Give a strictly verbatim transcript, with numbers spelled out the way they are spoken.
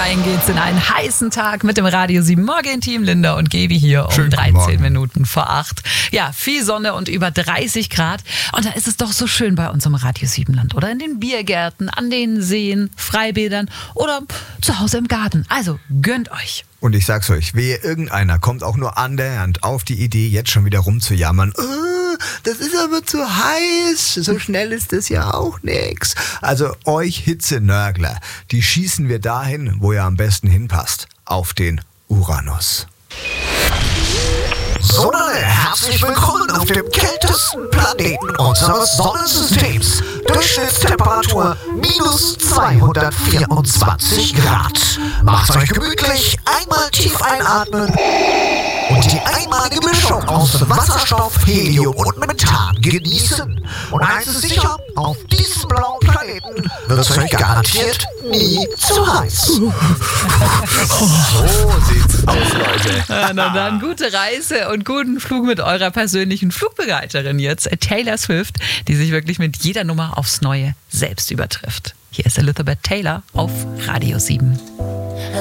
rein geht's in einen heißen Tag mit dem Radio sieben Morgen-Team. Linda und Gaby hier um Schönen guten dreizehn Morgen. Minuten vor acht. Ja, viel Sonne und über dreißig Grad. Und da ist es doch so schön bei uns im Radio sieben Land. Oder in den Biergärten, an den Seen, Freibädern oder zu Hause im Garten. Also gönnt euch. Und ich sag's euch, wehe irgendeiner kommt auch nur annähernd auf die Idee, jetzt schon wieder rumzujammern. Oh, das ist aber zu heiß. So schnell ist das ja auch nix. Also euch Hitzenörgler, die schießen wir dahin, wo ihr am besten hinpasst. Auf den Uranus. So, herzlich willkommen auf dem kältesten Planeten unseres Sonnensystems. Durchschnittstemperatur minus zweihundertvierundzwanzig Grad. Macht's euch gemütlich, einmal tief einatmen und die einmalige Mischung aus Wasserstoff, Helium und Methan genießen. Und eins ist sicher, auf diesem blauen Planeten wird es euch garantiert nie zu heiß. So sieht's aus, Leute. Ja, na dann gute Reise und guten Flug mit eurer persönlichen Flugbegleiterin jetzt, Taylor Swift, die sich wirklich mit jeder Nummer aufs Neue selbst übertrifft. Hier ist Elizabeth Taylor auf Radio sieben.